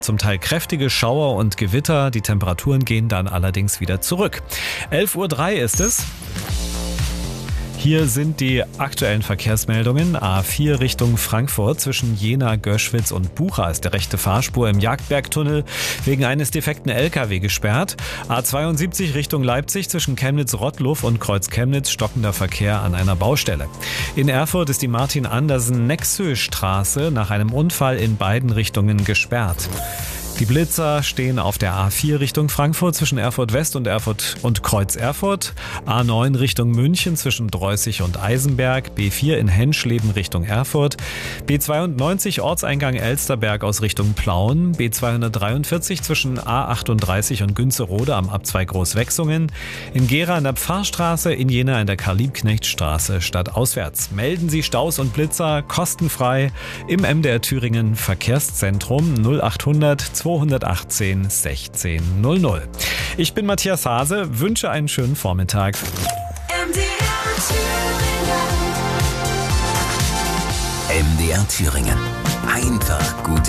Zum Teil kräftige Schauer und Gewitter, die Temperaturen gehen dann allerdings wieder zurück. 11:03 Uhr ist es. Hier sind die aktuellen Verkehrsmeldungen. A4 Richtung Frankfurt zwischen Jena, Göschwitz und Bucha ist der rechte Fahrspur im Jagdbergtunnel wegen eines defekten LKW gesperrt. A72 Richtung Leipzig zwischen Chemnitz-Rottluff und Kreuz-Chemnitz stockender Verkehr an einer Baustelle. In Erfurt ist die Martin-Andersen-Nexö-Straße nach einem Unfall in beiden Richtungen gesperrt. Die Blitzer stehen auf der A4 Richtung Frankfurt zwischen Erfurt West und Erfurt und Kreuz Erfurt, A9 Richtung München zwischen Dreußig und Eisenberg, B4 in Henschleben Richtung Erfurt, B92 Ortseingang Elsterberg aus Richtung Plauen, B243 zwischen A38 und Günzerode am Abzweig Großwechsungen, in Gera in der Pfarrstraße, in Jena in der Karl-Liebknecht-Straße stadtauswärts. Melden Sie Staus und Blitzer kostenfrei im MDR Thüringen Verkehrszentrum 0800 218 1600. Ich bin Matthias Hase, wünsche einen schönen Vormittag. MDR Thüringen. Einfach gute